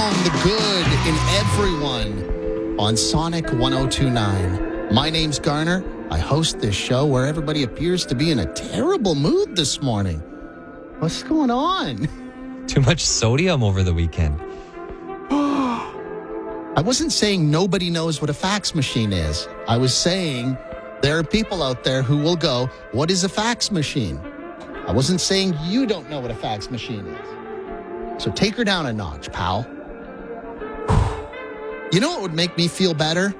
found the good in everyone on Sonic 102.9. My name's Garner. I host this show where everybody appears to be in a terrible mood this morning. What's going on? Too much sodium over the weekend. I wasn't saying nobody knows what a fax machine is. I was saying there are people out there who will go, what is a fax machine? I wasn't saying you don't know what a fax machine is. So take her down a notch, pal. You know what would make me feel better?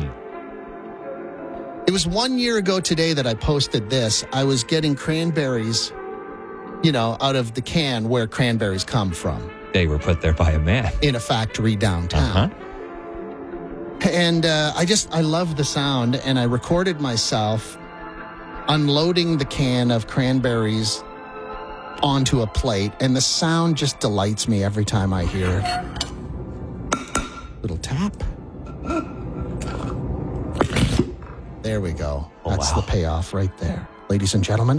It was 1 year ago today that I posted this. I was getting cranberries, out of the can where cranberries come from. They were put there by a man. In a factory downtown. And I love the sound, and I recorded myself unloading the can of cranberries onto a plate, and the sound just delights me every time I hear it. Little tap. There we go. That's the payoff right there. Ladies and gentlemen.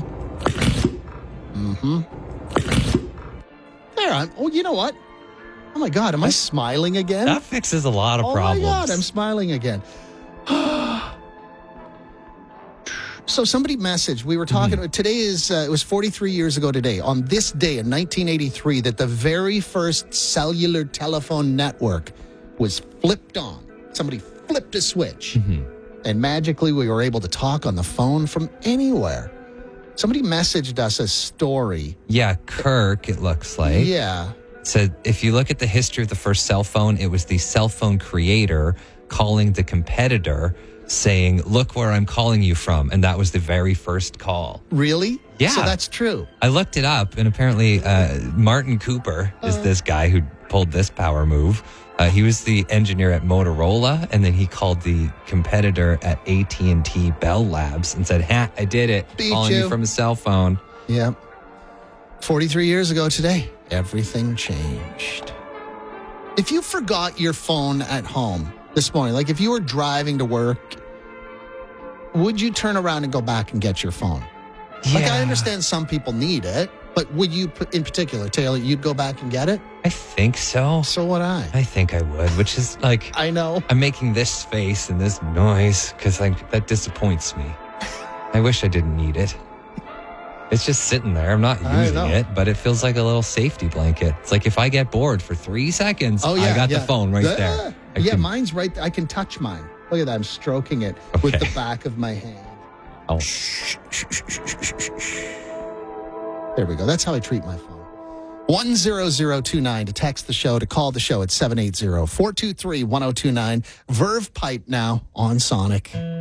There, you know what? Oh my God, am I smiling again? That fixes a lot of problems. Oh my God, I'm smiling again. So somebody messaged, we were talking, today it was 43 years ago today, on this day in 1983, that the very first cellular telephone network was flipped on. Somebody flipped a switch. And magically we were able to talk on the phone from anywhere. Somebody messaged us a story. Yeah, Kirk, it looks like. Yeah. Said, if you look at the history of the first cell phone, it was the cell phone creator calling the competitor saying, look where I'm calling you from. And that was the very first call. Really? Yeah. So that's true. I looked it up, and apparently Martin Cooper is this guy who pulled this power move. He was the engineer at Motorola, and then he called the competitor at AT&T Bell Labs and said, I did it. Beat calling you you from a cell phone. Yeah. 43 years ago today, everything changed. If you forgot your phone at home this morning, like if you were driving to work, would you turn around and go back and get your phone? Yeah. Like, I understand some people need it, but would you, in particular, Taylor, you'd go back and get it? I think so. So would I. I think I would, which is like... I know. I'm making this face and this noise because that disappoints me. I wish I didn't need it. It's just sitting there. I'm not using it, but it feels like a little safety blanket. It's like if I get bored for 3 seconds, I got the phone right there. Mine's right there. I can touch mine. Look at that. I'm stroking it with the back of my hand. Oh. There we go. That's how I treat my phone. 10029 to text the show, to call the show at 780-423-1029. Verve Pipe now on Sonic.